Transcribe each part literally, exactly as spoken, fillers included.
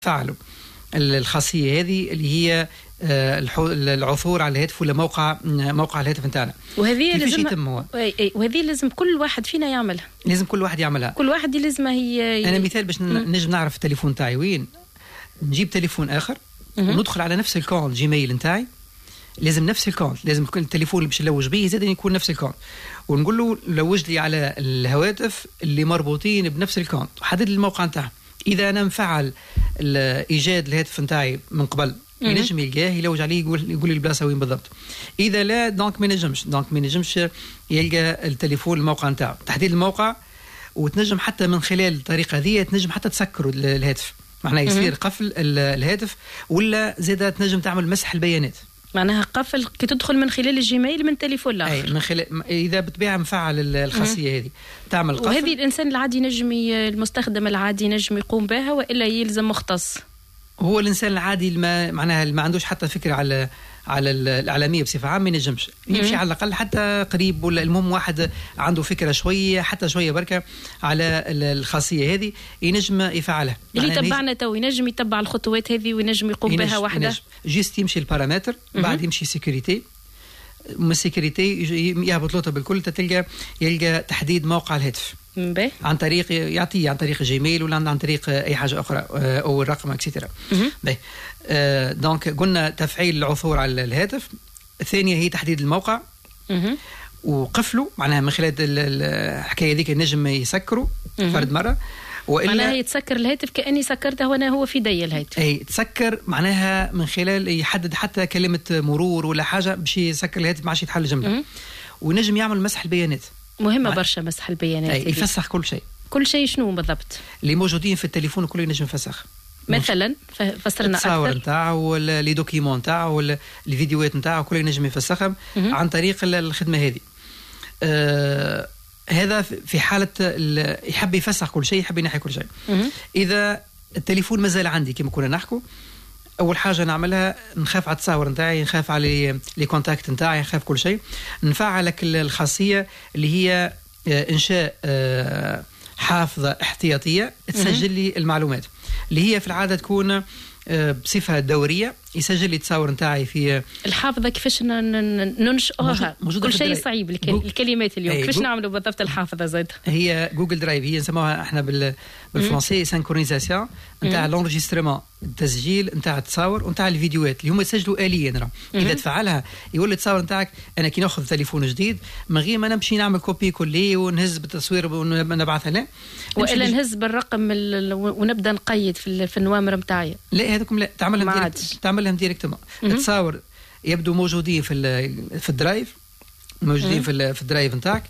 فعلوا الخاصيه هذه اللي هي العثور على الهاتف ولا موقع موقع الهاتف نتاعنا. وهذه لازم وهذه لازم كل واحد فينا يعملها. لازم كل واحد يعملها. كل واحد لازم هي. انا مثال باش نجم نعرف التليفون تاعي وين، نجيب تليفون اخر وندخل على نفس الكونت جيميل نتاعي، لازم نفس الكونت، لازم كل التليفون اللي باش نلوج به زاد يكون نفس الكونت، ونقول له لوج لي على الهواتف اللي مربوطين بنفس الكونت وحدد لي الموقع نتاعهم. اذا انا مفعل ايجاد الهاتف نتاعي من قبل ينجم يلقاه يلوج عليه يقول يقول لي البلاصه وين بالضبط. اذا لا دونك ما ينجمش دونك ما ينجمش يلقى التليفون الموقع نتاعو. تحديد الموقع وتنجم حتى من خلال الطريقه هذه تنجم حتى تسكروا الهاتف، معناها يصير قفل الهاتف، ولا زاده تنجم تعمل مسح البيانات، معناها قفل كي تدخل من خلال الجيميل من تليفون الاخر. اي من خلال اذا بتبيع مفعل الخاصيه هذه تعمل قفل. وهذه الانسان العادي نجم المستخدم العادي نجم يقوم بها والا يلزم مختص؟ هو الانسان العادي اللي معناها اللي ما عندوش حتى فكره على على الاعلاميه بصفه عامه ما ينجمش يمشي على الاقل حتى قريب، ولا المهم واحد عنده فكره شويه حتى شويه بركه على الخاصيه هذه ينجم يفعلها. اللي تبعنا تو ينجم يتبع الخطوات هذه وينجم يقوم بها وحده. جيست يمشي البارامتر بعد يمشي سيكوريتي، من السيكوريتي يهبط لوطه بالكل تلقى يلقى تحديد موقع الهاتف مبه. عن طريق يعطيه عن طريق جيميل ولا عن طريق اي حاجه اخرى او الرقم اكسترا. باهي آه دونك قلنا تفعيل العثور على الهاتف. الثانيه هي تحديد الموقع مه. وقفله، معناها من خلال الحكايه هذيك النجم يسكروا فرد مره، والا معناها يتسكر الهاتف كاني سكرته وانا هو في يدي الهاتف. اي تسكر معناها من خلال يحدد حتى كلمه مرور ولا حاجه باش يسكر الهاتف ما عادش يتحل جمله، ونجم يعمل مسح البيانات. مهمه برشا مسح البيانات. اي يفسخ كل شيء. كل شيء شنو بالضبط؟ اللي موجودين في التليفون كله ينجم يفسخ. مثلا فسرنا اكثر. التصاور نتاعو ولا لي دوكيمون نتاعو ولا الفيديوهات نتاعو كله ينجم يفسخهم عن طريق الخدمه هذه. آه هذا في حاله يحب يفسخ كل شيء، يحب ينحي كل شيء. اذا التليفون مازال عندي كما كنا نحكوا، اول حاجه نعملها نخاف على التصاور نتاعي، نخاف على لي كونتاكت نتاعي، نخاف كل شيء. نفعلك الخاصيه اللي هي انشاء حافظه احتياطيه تسجل لي المعلومات، اللي هي في العاده تكون بصفه دوريه، يسجل لي التصاور نتاعي في الحافظه. كيفاش ننشئوها؟ كل شيء صعيب الكلمات اليوم. كيفاش نعملوا بالضبط الحافظه زاد؟ هي جوجل درايف، هي نسموها احنا بال بالفرنسي سانكرونيزاسيون نتاع لونجسترمون، التسجيل نتاع التصاور ونتاع الفيديوهات اللي هما يسجلوا آليا. راه اذا تفعلها يولي التصاور نتاعك. انا كي ناخذ تليفون جديد من غير ما نمشي نعمل كوبي كولي ونهز بالتصوير ونبعثها، لا والا نهز بالرقم ونبدا نقيد في في النوامر نتاعي. لا هذوكم لا، تعملهم ديريكت تعملهم ديريكتومون. التصاور يبدو موجودين في في الدرايف، موجودين في في الدرايف نتاعك.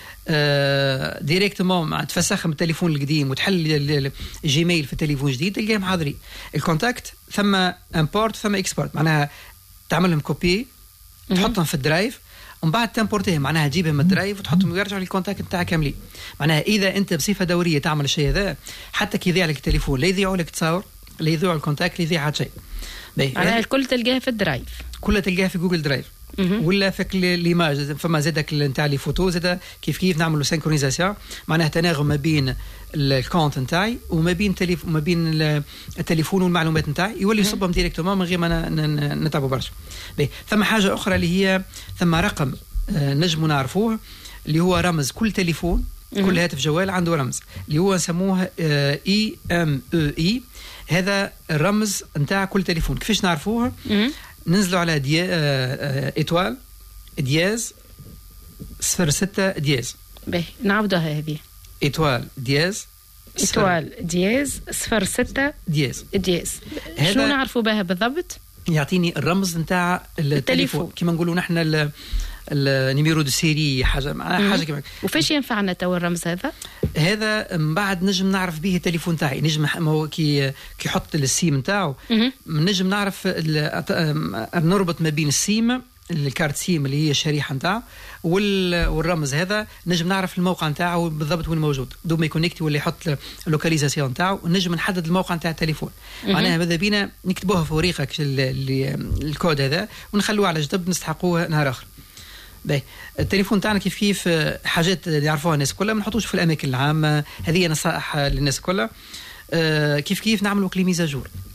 آه ديريكتومون مع تفسخهم التليفون القديم وتحل الجيميل في التليفون الجديد تلقاهم حاضرين. الكونتاكت ثم امبورت ثم اكسبورت، معناها تعملهم كوبي تحطهم في الدرايف ومن بعد تمبورتهم، معناها تجيبهم من الدرايف وتحطهم ويرجعوا للكونتاكت نتاعك كاملين. معناها اذا انت بصفه دوريه تعمل الشيء هذا حتى كي يضيع لك التليفون لا يضيعوا لك تصاور لا يضيع الكونتاكت لا يضيع حتى شيء. معناها الكل تلقاها في الدرايف، كلها تلقاها في جوجل درايف. ولا فك ليماج فما زادك نتاع لي فوتو زاد كيف كيف نعملوا سينكرونيزاسيون، معناها تناغم ما بين الكونت نتاعي وما بين تليف ما بين التليفون والمعلومات نتاعي، يولي يصبهم ديريكتومون من غير ما نتعبوا برشا. ثم حاجه اخرى اللي هي ثم رقم نجموا نعرفوه اللي هو رمز كل تليفون، كل هاتف جوال عنده رمز اللي هو نسموه اي ام او اي. هذا الرمز نتاع كل تليفون. كيفاش نعرفوه؟ ننزلوا على دي ايتوال دياز صفر ستة دياز. باهي نعاودوها هذه. ايتوال دياز ايتوال دياز صفر ستة دياز دياز. شنو نعرفوا بها بالضبط؟ يعطيني الرمز نتاع التليفون كما نقولوا نحن النيميرو دو سيري، حاجه حاجه كما. وفاش ينفعنا تو الرمز هذا؟ هذا من بعد نجم نعرف به التليفون تاعي. نجم هو كي كي يحط السيم نتاعو نجم نعرف نربط ما بين السيم الكارت سيم اللي هي الشريحه نتاعو والرمز هذا، نجم نعرف الموقع نتاعو بالضبط وين موجود. دو ما يكونيكتي ولا يحط اللوكاليزاسيون نتاعو ونجم نحدد الموقع نتاع التليفون. معناها ماذا بينا نكتبوها في وريقه الكود هذا ونخلوه على جنب نستحقوه نهار اخر. باهي التليفون تاعنا كيف كيف حاجات يعرفوها الناس كلها، ما نحطوش في الاماكن العامه. هذه نصائح للناس كلها. آه كيف كيف نعملوا كلي ميزاجور.